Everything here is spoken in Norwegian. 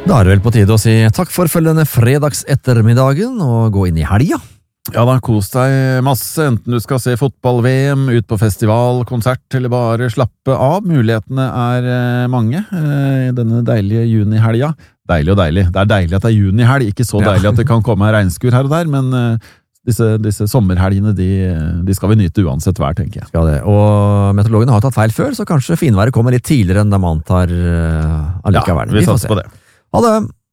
Da det vel på tide å si takk for følgende fredags ettermiddagen og gå inn I helga. Ja da, kos deg masse, enten du skal se fotball-VM, ut på festival, konsert, eller bare slappe av. Mulighetene mange I denne deilige junihelga. Deilig og deilig. Det deilig at det junihelg, ikke så deilig at det kan komme en regnskur her og der, men disse sommerhelgene, de skal vi nyte uansett vær, tenker jeg. Skal det, og meteorologene har tatt feil før, så kanskje finværet kommer litt tidligere enn de antar allikevel. Ja, vi satser på det. Ha det!